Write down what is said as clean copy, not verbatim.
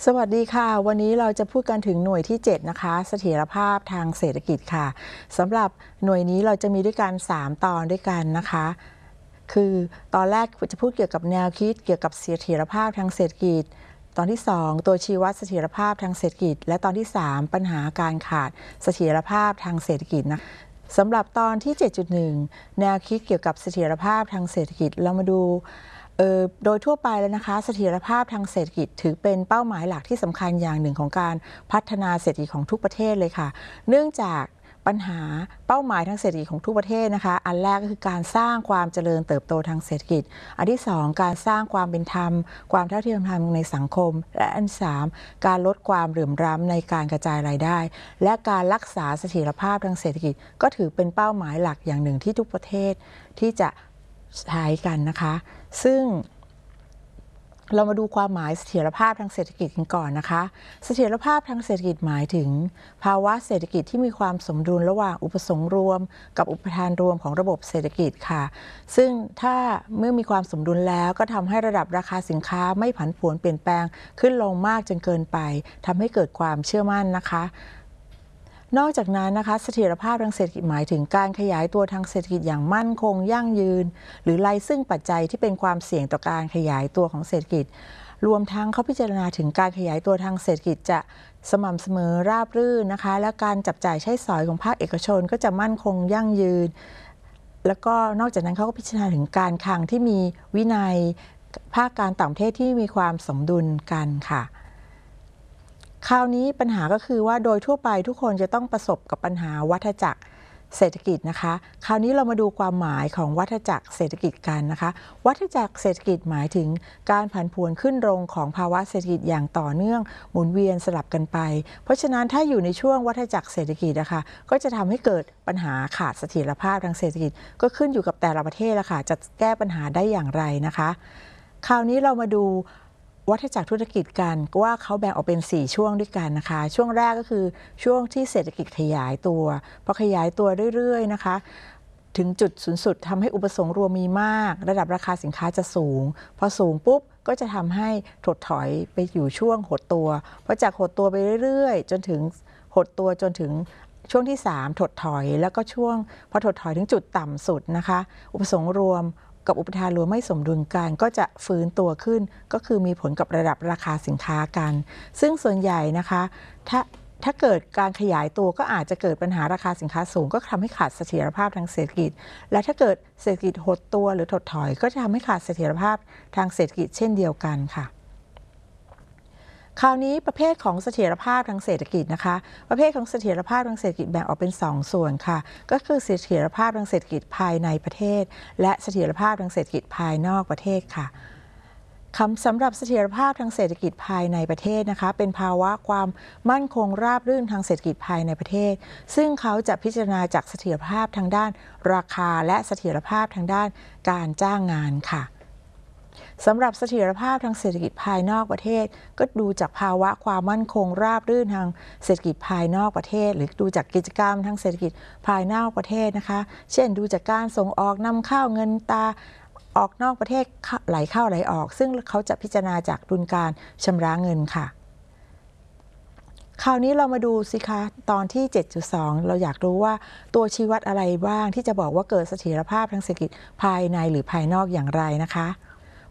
สวัสดีค่ะวันนี้เราจะพูดกันถึงหน่วยที่7นะคะเสถียรภาพทางเศรษฐกิจค่ะสำหรับหน่วยนี้เราจะมีด้วยกัน3ตอนด้วยกันนะคะคือตอนแรกจะพูดเกี่ยวกับแนวคิดเกี่ยวกับเสถียรภาพทางเศรษฐกิจตอนที่2ตัวชี้วัดเสถียรภาพทางเศรษฐกิจและตอนที่3ปัญหาการขาดเสถียรภาพทางเศรษฐกิจนะสำหรับตอนที่ 7.1 แนวคิดเกี่ยวกับเสถียรภาพทางเศรษฐกิจเรามาดูโดยทั่วไปแล้วนะคะเสถียรภาพทางเศรษฐกิจถือเป็นเป้าหมายหลักที่สำคัญอย่างหนึ่งของการพัฒนาเศรษฐกิจของทุกประเทศเลยค่ะเนื่องจากปัญหาเป้าหมายทางเศรษฐกิจของทุกประเทศนะคะอันแรกก็คือการสร้างความเจริญเติบโตทางเศรษฐกิจอันที่2การสร้างความเป็นธรรมความเท่าเทียมธรรมในสังคมและอันที่3การลดความเหลื่อมล้ำในการกระจายรายได้และการรักษาเสถียรภาพทางเศรษฐกิจก็ถือเป็นเป้าหมายหลักอย่างหนึ่งที่ทุกประเทศที่จะใช้กันนะคะซึ่งเรามาดูความหมายเสถียรภาพทางเศรษฐกิจกันก่อนนะคะเสถียรภาพทางเศรษฐกิจหมายถึงภาวะเศรษฐกิจที่มีความสมดุลระหว่างอุปสงค์รวมกับอุปทานรวมของระบบเศรษฐกิจค่ะซึ่งถ้าเมื่อมีความสมดุลแล้วก็ทำให้ระดับราคาสินค้าไม่ผันผวนเปลี่ยนแปลงขึ้นลงมากจนเกินไปทำให้เกิดความเชื่อมั่นนะคะนอกจากนั้นนะคะเสถียรภาพทางเศรษฐกิจหมายถึงการขยายตัวทางเศรษฐกิจอย่างมั่นคงยั่งยืนหรือไร้ซึ่งปัจจัยที่เป็นความเสี่ยงต่อการขยายตัวของเศรษฐกิจรวมทั้งเขาพิจารณาถึงการขยายตัวทางเศรษฐกิจจะสม่ำเสมอราบรื่นนะคะและการจับจ่ายใช้สอยของภาคเอกชนก็จะมั่นคงยั่งยืนแล้วก็นอกจากนั้นเขาก็พิจารณาถึงการคลังที่มีวินัยภาคการต่างประเทศที่มีความสมดุลกันค่ะคราวนี้ปัญหาก็คือว่าโดยทั่วไปทุกคนจะต้องประสบกับปัญหาวัฏจักรเศรษฐกิจนะคะคราวนี้เรามาดูความหมายของวัฏจักรเศรษฐกิจกันนะคะวัฏจักรเศรษฐกิจหมายถึงการผันผวนขึ้นลงของภาวะเศรษฐกิจอย่างต่อเนื่องหมุนเวียนสลับกันไปเพราะฉะนั้นถ้าอยู่ในช่วงวัฏจักรเศรษฐกิจนะคะก็จะทำให้เกิดปัญหาขาดเสถียรภาพทางเศรษฐกิจก็ขึ้นอยู่กับแต่ละประเทศละค่ะจะแก้ปัญหาได้อย่างไรนะคะคราวนี้เรามาดูวัฏจักรธุรกิจกันว่าเขาแบ่งออกเป็น4ช่วงด้วยกันนะคะช่วงแรกก็คือช่วงที่เศรษฐกิจขยายตัวพอขยายตัวเรื่อยๆนะคะถึงจุดสูงสุดทำให้อุปสงค์รวมมีมากระดับราคาสินค้าจะสูงพอสูงปุ๊บก็จะทำให้ถดถอยไปอยู่ช่วงหดตัวพอจากหดตัวไปเรื่อยๆจนถึงหดตัวจนถึงช่วงที่3ถดถอยแล้วก็ช่วงพอถดถอยถึงจุดต่ำสุดนะคะอุปสงค์รวมกับอุปทานรวมไม่สมดุลกันก็จะฟื้นตัวขึ้นก็คือมีผลกับระดับราคาสินค้ากันซึ่งส่วนใหญ่นะคะถ้าเกิดการขยายตัวก็อาจจะเกิดปัญหาราคาสินค้าสูงก็ทำให้ขาดเสถียรภาพทางเศรษฐกิจและถ้าเกิดเศรษฐกิจหดตัวหรือถดถอยก็จะทำให้ขาดเสถียรภาพทางเศรษฐกิจเช่นเดียวกันค่ะคราวนี้ประเภทของเสถียรภาพทางเศรษฐกิจนะคะประเภทของเสถียรภาพทางเศรษฐกิจแบ่งออกเป็น2ส่วนค่ะก็คือเสถียรภาพทางเศรษฐกิจภายในประเทศและเสถียรภาพทางเศรษฐกิจภายนอกประเทศค่ะสำหรับเสถียรภาพทางเศรษฐกิจภายในประเทศนะคะเป็นภาวะความมั่นคงราบรื่นทางเศรษฐกิจภายในประเทศซึ่งเขาจะพิจารณาจากเสถียรภาพทางด้านราคาและเสถียรภาพทางด้านการจ้างงานค่ะสำหรับเสถียรภาพทางเศรษฐกิจภายนอกประเทศก็ดูจากภาวะความมั่นคงราบรื่นทางเศรษฐกิจภายนอกประเทศหรือดูจากกิจกรรมทางเศรษฐกิจภายนอกประเทศนะคะเช่นดูจากการส่งออกนำเข้าเงินตราออกนอกประเทศไหลเข้าไหลออกซึ่งเขาจะพิจารณาจากดุลการชำระเงินค่ะคราวนี้เรามาดูสิคะตอนที่ 7.2 เราอยากรู้ว่าตัวชี้วัดอะไรบ้างที่จะบอกว่าเกิดเสถียรภาพทางเศรษฐกิจภายในหรือภายนอกอย่างไรนะคะ